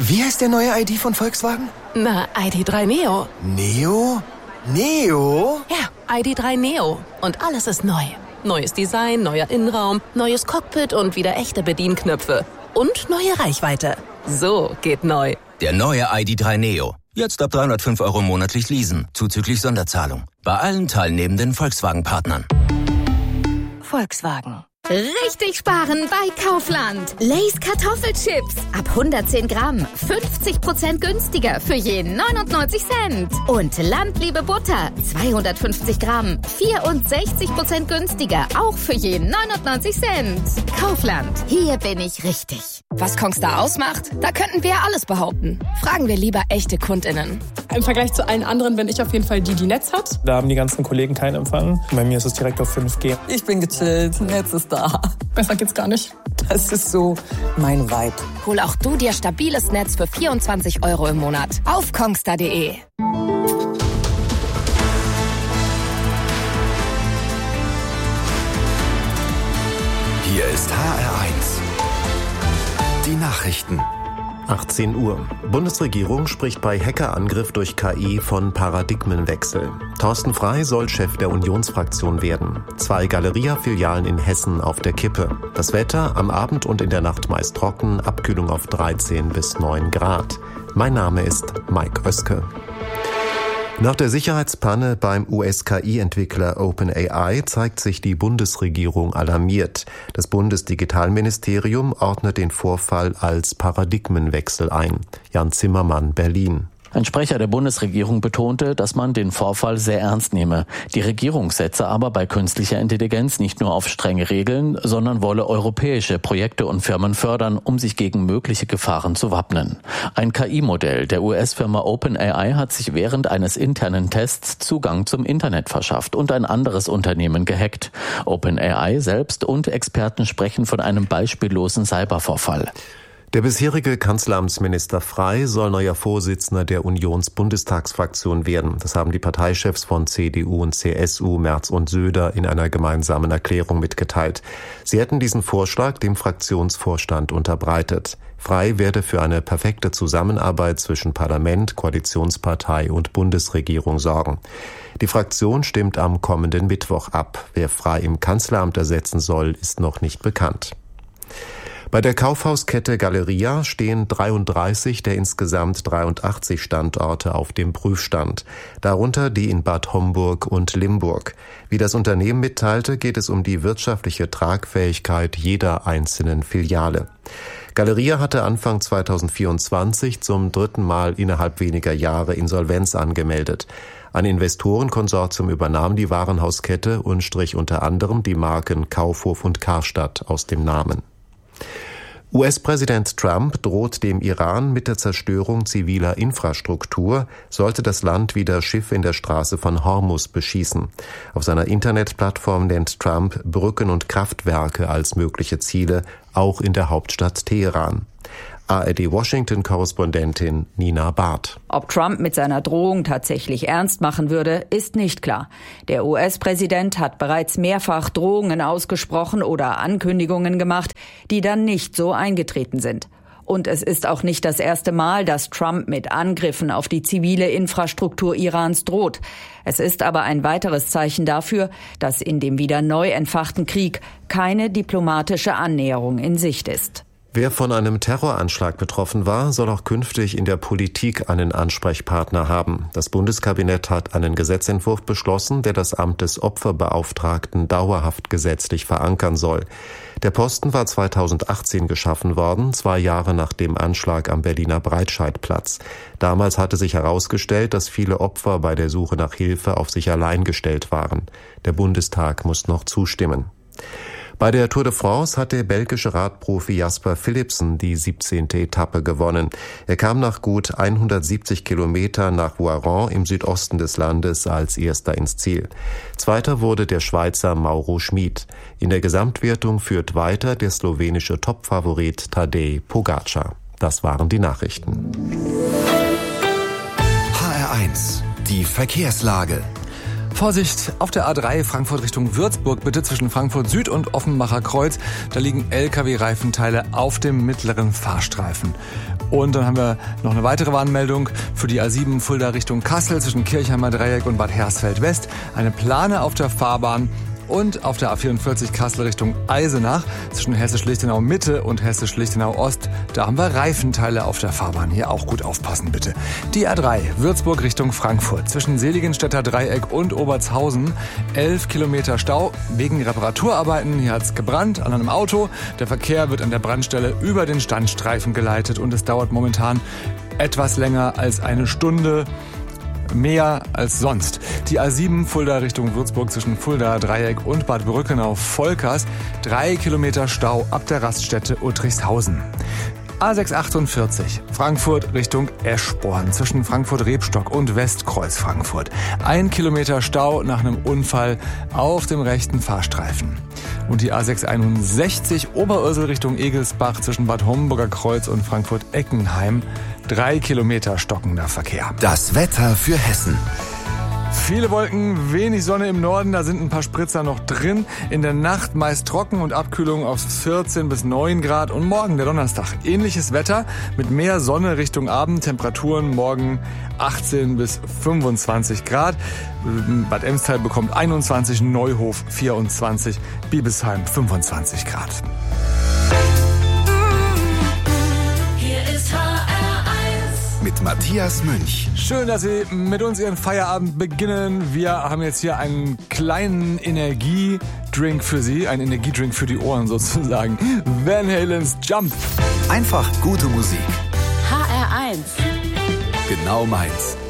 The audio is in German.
Wie heißt der neue ID von Volkswagen? Na, ID.3 Neo. Neo? Neo? Ja, ID.3 Neo. Und alles ist neu. Neues Design, neuer Innenraum, neues Cockpit und wieder echte Bedienknöpfe. Und neue Reichweite. So geht neu. Der neue ID.3 Neo. Jetzt ab 305 € monatlich leasen, zuzüglich Sonderzahlung. Bei allen teilnehmenden Volkswagen-Partnern. Volkswagen. Richtig sparen bei Kaufland. Lay's Kartoffelchips. Ab 110 Gramm. 50% günstiger für je 99 Cent. Und Landliebe Butter. 250 Gramm. 64% günstiger. Auch für je 99 Cent. Kaufland. Hier bin ich richtig. Was Kongstar ausmacht? Da könnten wir alles behaupten. Fragen wir lieber echte KundInnen. Im Vergleich zu allen anderen bin ich auf jeden Fall die Netz hat. Da haben die ganzen Kollegen keinen Empfang. Bei mir ist es direkt auf 5G. Ich bin gechillt, Netz ist da. Besser geht's gar nicht. Das ist so mein Vibe. Hol auch du dir stabiles Netz für 24 € im Monat. Auf kongstar.de. Hier ist HR1. Die Nachrichten. 18 Uhr. Bundesregierung spricht bei Hackerangriff durch KI von Paradigmenwechsel. Thorsten Frey soll Chef der Unionsfraktion werden. 2 Galeria-Filialen in Hessen auf der Kippe. Das Wetter am Abend und in der Nacht meist trocken, Abkühlung auf 13 bis 9 Grad. Mein Name ist Mike Oeske. Nach der Sicherheitspanne beim US-KI-Entwickler OpenAI zeigt sich die Bundesregierung alarmiert. Das Bundesdigitalministerium ordnet den Vorfall als Paradigmenwechsel ein. Jan Zimmermann, Berlin. Ein Sprecher der Bundesregierung betonte, dass man den Vorfall sehr ernst nehme. Die Regierung setze aber bei künstlicher Intelligenz nicht nur auf strenge Regeln, sondern wolle europäische Projekte und Firmen fördern, um sich gegen mögliche Gefahren zu wappnen. Ein KI-Modell der US-Firma OpenAI hat sich während eines internen Tests Zugang zum Internet verschafft und ein anderes Unternehmen gehackt. OpenAI selbst und Experten sprechen von einem beispiellosen Cybervorfall. Der bisherige Kanzleramtsminister Frey soll neuer Vorsitzender der Unionsbundestagsfraktion werden. Das haben die Parteichefs von CDU und CSU, Merz und Söder, in einer gemeinsamen Erklärung mitgeteilt. Sie hätten diesen Vorschlag dem Fraktionsvorstand unterbreitet. Frey werde für eine perfekte Zusammenarbeit zwischen Parlament, Koalitionspartei und Bundesregierung sorgen. Die Fraktion stimmt am kommenden Mittwoch ab. Wer Frey im Kanzleramt ersetzen soll, ist noch nicht bekannt. Bei der Kaufhauskette Galeria stehen 33 der insgesamt 83 Standorte auf dem Prüfstand, darunter die in Bad Homburg und Limburg. Wie das Unternehmen mitteilte, geht es um die wirtschaftliche Tragfähigkeit jeder einzelnen Filiale. Galeria hatte Anfang 2024 zum 3. Mal innerhalb weniger Jahre Insolvenz angemeldet. Ein Investorenkonsortium übernahm die Warenhauskette und strich unter anderem die Marken Kaufhof und Karstadt aus dem Namen. US-Präsident Trump droht dem Iran mit der Zerstörung ziviler Infrastruktur, sollte das Land wieder Schiffe in der Straße von Hormuz beschießen. Auf seiner Internetplattform nennt Trump Brücken und Kraftwerke als mögliche Ziele, auch in der Hauptstadt Teheran. ARD-Washington-Korrespondentin Nina Barth. Ob Trump mit seiner Drohung tatsächlich ernst machen würde, ist nicht klar. Der US-Präsident hat bereits mehrfach Drohungen ausgesprochen oder Ankündigungen gemacht, die dann nicht so eingetreten sind. Und es ist auch nicht das erste Mal, dass Trump mit Angriffen auf die zivile Infrastruktur Irans droht. Es ist aber ein weiteres Zeichen dafür, dass in dem wieder neu entfachten Krieg keine diplomatische Annäherung in Sicht ist. Wer von einem Terroranschlag betroffen war, soll auch künftig in der Politik einen Ansprechpartner haben. Das Bundeskabinett hat einen Gesetzentwurf beschlossen, der das Amt des Opferbeauftragten dauerhaft gesetzlich verankern soll. Der Posten war 2018 geschaffen worden, 2 Jahre nach dem Anschlag am Berliner Breitscheidplatz. Damals hatte sich herausgestellt, dass viele Opfer bei der Suche nach Hilfe auf sich allein gestellt waren. Der Bundestag muss noch zustimmen. Bei der Tour de France hat der belgische Radprofi Jasper Philipsen die 17. Etappe gewonnen. Er kam nach gut 170 Kilometern nach Voiron im Südosten des Landes als Erster ins Ziel. Zweiter wurde der Schweizer Mauro Schmid. In der Gesamtwertung führt weiter der slowenische Topfavorit Tadej Pogačar. Das waren die Nachrichten. HR1, die Verkehrslage. Vorsicht, auf der A3 Frankfurt Richtung Würzburg, bitte zwischen Frankfurt Süd und Offenbacher Kreuz. Da liegen LKW-Reifenteile auf dem mittleren Fahrstreifen. Und dann haben wir noch eine weitere Warnmeldung für die A7 Fulda Richtung Kassel zwischen Kirchheimer Dreieck und Bad Hersfeld West. Eine Plane auf der Fahrbahn. Und auf der A44 Kassel Richtung Eisenach zwischen Hessisch-Lichtenau Mitte und Hessisch-Lichtenau Ost, da haben wir Reifenteile auf der Fahrbahn. Hier auch gut aufpassen, bitte. Die A3 Würzburg Richtung Frankfurt zwischen Seligenstädter Dreieck und Obertshausen 11 Kilometer Stau wegen Reparaturarbeiten. Hier hat's gebrannt an einem Auto. Der Verkehr wird an der Brandstelle über den Standstreifen geleitet und es dauert momentan etwas länger als eine Stunde. Mehr als sonst. Die A7 Fulda Richtung Würzburg zwischen Fulda Dreieck und Bad Brückenau-Volkers 3 Kilometer Stau ab der Raststätte Uttrichshausen. A648 Frankfurt Richtung Eschborn zwischen Frankfurt-Rebstock und Westkreuz Frankfurt. 1 Kilometer Stau nach einem Unfall auf dem rechten Fahrstreifen. Und die A661 Oberursel Richtung Egelsbach zwischen Bad Homburger Kreuz und Frankfurt-Eckenheim. 3 Kilometer stockender Verkehr. Das Wetter für Hessen. Viele Wolken, wenig Sonne im Norden, da sind ein paar Spritzer noch drin. In der Nacht meist trocken und Abkühlung auf 14 bis 9 Grad. Und morgen, der Donnerstag, ähnliches Wetter mit mehr Sonne Richtung Abend. Temperaturen morgen 18 bis 25 Grad. Bad Emstal bekommt 21, Neuhof 24, Biebesheim 25 Grad. Mit Matthias Münch. Schön, dass Sie mit uns Ihren Feierabend beginnen. Wir haben jetzt hier einen kleinen Energiedrink für Sie, einen Energiedrink für die Ohren sozusagen. Van Halen's Jump. Einfach gute Musik. HR1. Genau meins.